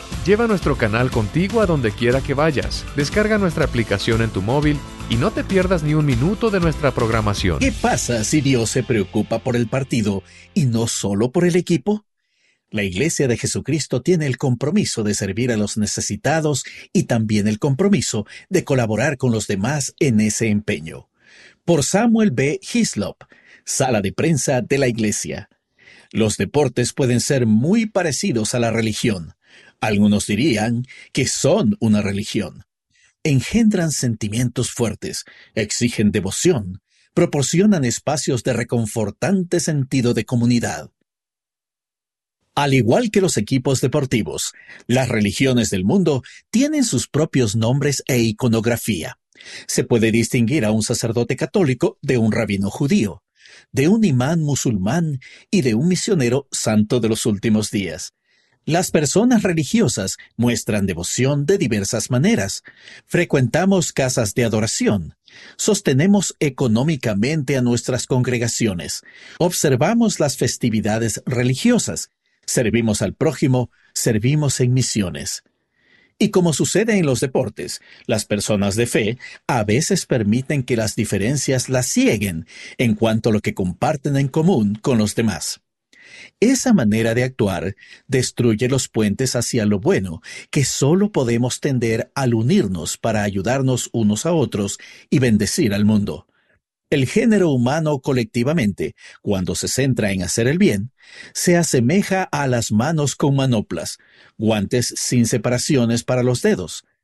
Lleva nuestro canal contigo a donde quiera que vayas. Descarga nuestra aplicación en tu móvil y no te pierdas ni un minuto de nuestra programación. ¿Qué pasa si Dios se preocupa por el partido y no solo por el equipo? La Iglesia de Jesucristo tiene el compromiso de servir a los necesitados y también el compromiso de colaborar con los demás en ese empeño. Por Samuel B. Hislop, Sala de Prensa de la Iglesia. Los deportes pueden ser muy parecidos a la religión. Algunos dirían que son una religión. Engendran sentimientos fuertes, exigen devoción, proporcionan espacios de reconfortante sentido de comunidad. Al igual que los equipos deportivos, las religiones del mundo tienen sus propios nombres e iconografía. Se puede distinguir a un sacerdote católico de un rabino judío, de un imán musulmán y de un misionero santo de los últimos días. Las personas religiosas muestran devoción de diversas maneras. Frecuentamos casas de adoración. Sostenemos económicamente a nuestras congregaciones. Observamos las festividades religiosas. Servimos al prójimo, servimos en misiones. Y como sucede en los deportes, las personas de fe a veces permiten que las diferencias las cieguen en cuanto a lo que comparten en común con los demás. Esa manera de actuar destruye los puentes hacia lo bueno, que solo podemos tender al unirnos para ayudarnos unos a otros y bendecir al mundo. El género humano colectivamente, cuando se centra en hacer el bien, se asemeja a las manos con manoplas, guantes sin separaciones para los dedos.